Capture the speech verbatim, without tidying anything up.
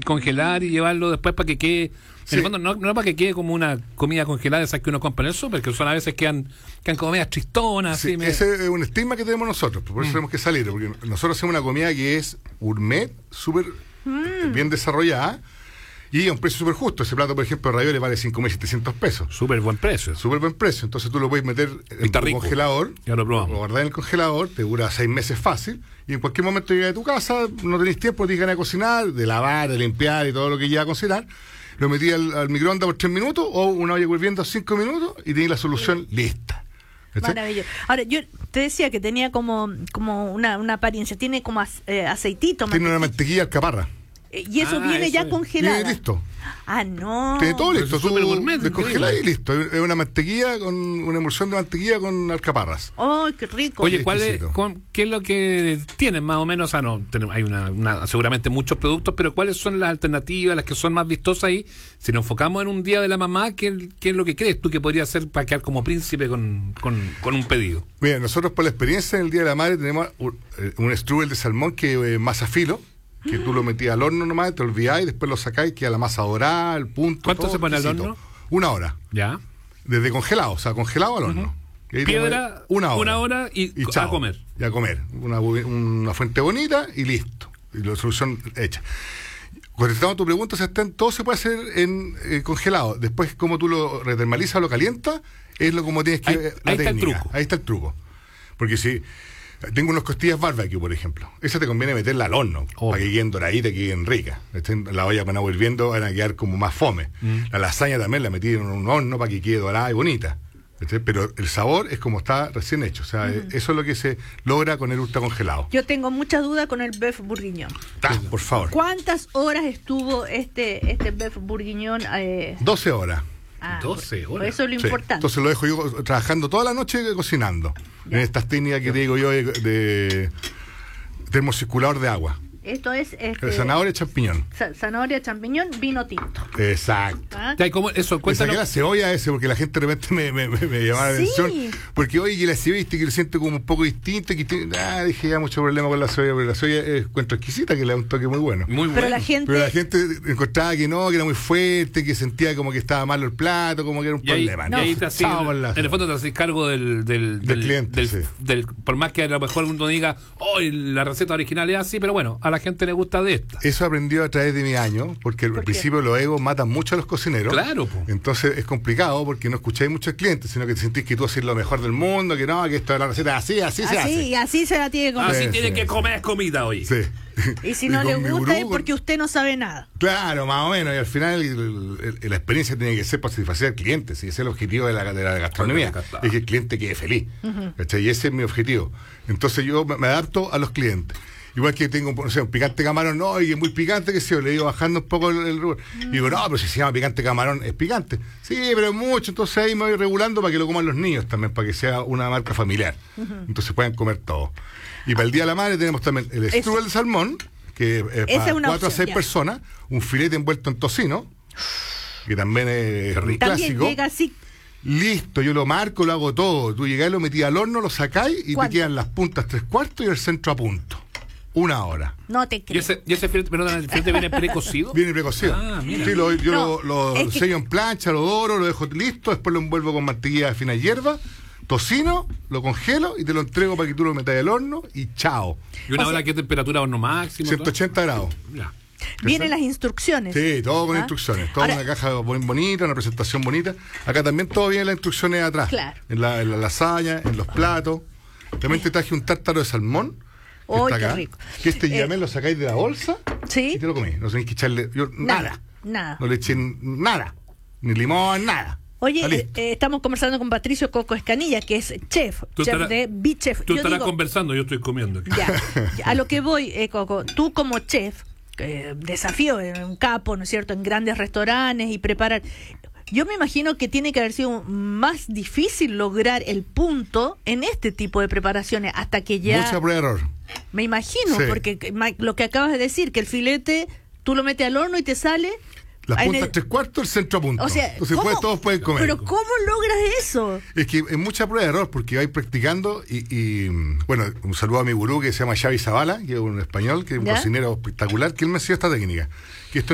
congelar y llevarlo después para que quede. Sí. En el fondo, no, no para que quede como una comida congelada esa que uno compra en el súper, que son a veces quedan, quedan como medias tristonas. Sí, así, me... Ese es un estigma que tenemos nosotros, por eso mm. tenemos que salir, porque nosotros hacemos una comida que es gourmet, súper mm. bien desarrollada y a un precio súper justo. Ese plato, por ejemplo, de ravioles vale cinco mil setecientos pesos. Súper buen precio. Súper buen precio. Entonces tú lo puedes meter en el congelador, ya lo probamos. Lo guardás en el congelador, te dura seis meses fácil, y en cualquier momento llegas a tu casa, no tenés tiempo, tienes ganas de cocinar, de lavar, de limpiar y todo lo que lleva a cocinar. Lo metí al, al microondas por tres minutos o una olla hirviendo cinco minutos y tenés la solución sí. lista. ¿Está? Maravilloso. Ahora, yo te decía que tenía como como una, una apariencia, tiene como eh, aceitito. Tiene una mantequilla alcaparra. Y eso ah, viene eso ya es. congelado. Viene listo. Ah, no. Tiene todo listo. Tú gourmet, descongelás y listo. Es una mantequilla con una emulsión de mantequilla con alcaparras. ¡Oh, qué rico! Oye, ¿cuál es, con, ¿qué es lo que tienen más o menos? Ah, no, tenemos, hay una, una, seguramente muchos productos, pero ¿cuáles son las alternativas, las que son más vistosas ahí? Si nos enfocamos en un día de la mamá, ¿qué, qué es lo que crees tú que podría hacer para quedar como príncipe con, con, con un pedido? Mira, nosotros por la experiencia en el Día de la Madre tenemos un, un strudel de salmón que es masa filo, que tú lo metías al horno nomás, te olvidás y después lo sacáis, queda la masa dorada, el punto. ¿Cuánto todo se pone al exquisito. horno? Una hora. Ya. Desde congelado, o sea, congelado al horno. Uh-huh. Piedra, una hora, una hora y, y a comer. Y a comer. Una, una fuente bonita y listo. Y la solución hecha. Contestando a tu pregunta, Sebastián, todo se puede hacer en eh, congelado. Después, como tú lo retermalizas o lo calientas, es lo como tienes que... Ahí, la ahí técnica. está el truco. Ahí está el truco. Porque si... Tengo unas costillas barbecue, por ejemplo. Esa te conviene meterla al horno, oh. para que queden doraditas, que queden ricas. La olla van a ir hirviendo, van a quedar como más fome. Mm. La lasaña también la metí en un horno para que quede dorada y bonita. Pero el sabor es como está recién hecho. O sea, mm. eso es lo que se logra con el ultracongelado. Yo tengo mucha duda con el beef bourguignon. Ah, por favor. ¿Cuántas horas estuvo este este beef bourguignon? Eh... doce horas. Ah, doce horas. Por eso es lo sí. importante. Entonces lo dejo yo trabajando toda la noche cocinando. Ya. En estas técnicas que te digo yo de, de termocirculador de agua. Esto es... Este, zanahoria y champiñón. Zanahoria, champiñón, vino tinto. Exacto. ¿Ah? Ya, ¿cómo, eso, me saqué la cebolla ese porque la gente de repente me, me, me, me llamaba la sí. atención. Porque oye, que la cebolla viste que lo siento como un poco distinto. Que ah, dije ya mucho problema con la cebolla, pero la cebolla es encuentro exquisita, que le da un toque muy bueno. Muy bueno. Pero la gente, pero la gente encontraba que no, que era muy fuerte, que sentía como que estaba malo el plato, como que era un y ahí, problema. Y no, ahí te así, en, en el fondo te haces cargo del, del, del, del cliente. Del, sí. del, por más que a lo mejor uno diga, oh, la receta original es así, pero bueno, a la gente le gusta de esta. Eso aprendió a través de mi año, porque ¿Por al qué? principio los egos matan mucho a los cocineros. Claro, po. Entonces es complicado porque no escucháis mucho al cliente, sino que te sentís que tú haces lo mejor del mundo, que no, que esto de la receta así, así, así se hace. Y así se la tiene que comer. Así sí, tiene sí, que sí. comer comida hoy. Sí. Y si y no le mi gusta gurú, es porque usted no sabe nada. Claro, más o menos. Y al final el, el, el, la experiencia tiene que ser para satisfacer al cliente. Si ese es el objetivo de la, de la gastronomía. Es que el cliente quede feliz. Uh-huh. Y ese es mi objetivo. Entonces yo me, me adapto a los clientes. Igual que tengo, no sé, un picante camarón, no, y es muy picante, que sé yo, le digo bajando un poco el, el rubor. Mm. Digo, no, pero si se llama picante camarón, es picante. Sí, pero es mucho, entonces ahí me voy regulando para que lo coman los niños también, para que sea una marca familiar. Uh-huh. Entonces puedan comer todo. Y para el Día de la Madre tenemos también el strudel de salmón, que es para es cuatro a seis ya. personas, un filete envuelto en tocino, que también es también clásico. Llega así. Listo, yo lo marco, lo hago todo. Tú llegás, lo metí al horno, lo sacáis y ¿Cuánto? te quedan las puntas tres cuartos y el centro a punto. Una hora. No te creo. ¿Y ese, y ese filete, perdón, el filete viene precocido? Viene precocido. Ah, mira. Sí, lo, yo No, lo, lo es que- sello en plancha, lo doro, lo dejo listo, después lo envuelvo con mantequilla de fina hierba, tocino, lo congelo y te lo entrego para que tú lo metas al horno y chao. ¿Y una O hora sea- qué temperatura horno máximo? ciento ochenta grados. Ya. Vienen las instrucciones. Sí, todo con ¿Ah? instrucciones. Todo en Ahora- una caja muy bonita, una presentación bonita. Acá también todo viene las instrucciones atrás. Claro. En la, en la lasaña, en los platos. También te traje un tártaro de salmón. Que ¡Ay, está qué acá, rico! que este Eh, yamel lo sacáis de la bolsa Sí. y te lo comís. No tenéis que echarle yo, Nada, nada. nada. No le eché nada. Ni limón, nada. Oye, Está eh, listo. eh, estamos conversando con Patricio Coco Escanilla, que es chef, Tú chef estarás- de Bichef. Tú Yo estarás digo, conversando, yo estoy comiendo. ya, a lo que voy, eh, Coco, tú como chef, eh, desafío en un capo, ¿no es cierto?, en grandes restaurantes y preparar. Yo me imagino que tiene que haber sido más difícil lograr el punto en este tipo de preparaciones hasta que ya... Mucha prueba de error. Me imagino, Sí. porque que- ma- lo que acabas de decir, que el filete tú lo metes al horno y te sale... Las en puntas el- tres cuartos, el centro a punto. O sea, Entonces ¿cómo- pues, todos pueden comer. Pero ¿cómo logras eso? Es que es mucha prueba de error porque vais practicando y, y, bueno, un saludo a mi gurú que se llama Xavi Zavala, que es un español, que es un ¿Ya? cocinero espectacular, que él me enseñó esta técnica. Que esto